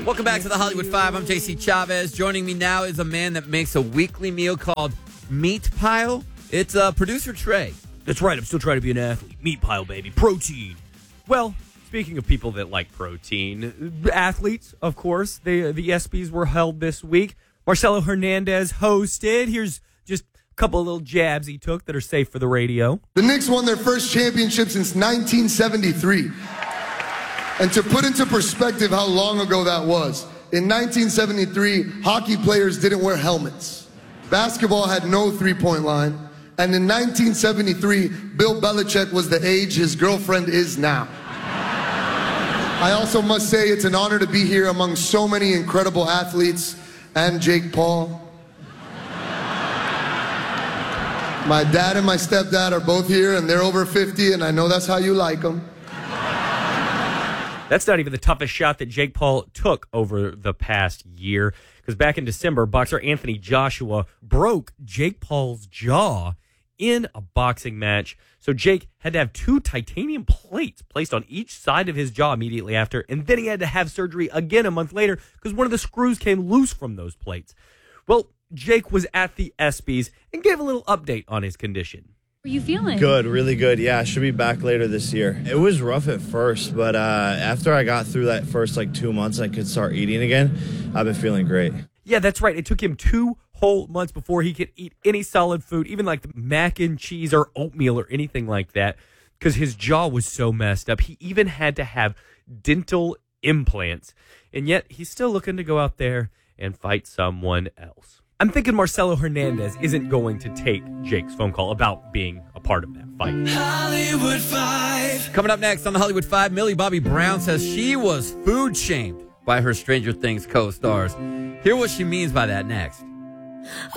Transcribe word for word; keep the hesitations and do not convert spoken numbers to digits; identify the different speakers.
Speaker 1: Welcome back to the Hollywood Five. I'm J C Chavez. Joining me now is a man that makes a weekly meal called Meat Pile. It's uh, producer Trey.
Speaker 2: That's right. I'm still trying to be an athlete. Meat pile, baby. Protein. Well, speaking of people that like protein, athletes, of course, they, the ESPYs were held this week. Marcelo Hernandez hosted. Here's just a couple of little jabs he took that are safe for the radio.
Speaker 3: The Knicks won their first championship since nineteen seventy-three. And to put into perspective how long ago that was, in nineteen seventy-three, hockey players didn't wear helmets. Basketball had no three-point line. And in nineteen seventy-three, Bill Belichick was the age his girlfriend is now. I also must say it's an honor to be here among so many incredible athletes and Jake Paul. My dad and my stepdad are both here, and they're over fifty, and I know that's how you like them.
Speaker 2: That's not even the toughest shot that Jake Paul took over the past year. Because back in December, boxer Anthony Joshua broke Jake Paul's jaw in a boxing match. So Jake had to have two titanium plates placed on each side of his jaw immediately after. And then he had to have surgery again a month later because one of the screws came loose from those plates. Well, Jake was at the ESPYs and gave a little update on his condition.
Speaker 4: How are you feeling?
Speaker 5: Good, really good. Yeah, I should be back later this year. It was rough at first, but uh, after I got through that first like two months, I could start eating again. I've been feeling great.
Speaker 2: Yeah, that's right. It took him two whole months before he could eat any solid food, even like the mac and cheese or oatmeal or anything like that, because his jaw was so messed up. He even had to have dental implants, and yet he's still looking to go out there and fight someone else. I'm thinking Marcelo Hernandez isn't going to take Jake's phone call about being a part of that fight.
Speaker 1: Hollywood Five. Coming up next on the Hollywood Five, Millie Bobby Brown says she was food shamed by her Stranger Things co-stars. Hear what she means by that next.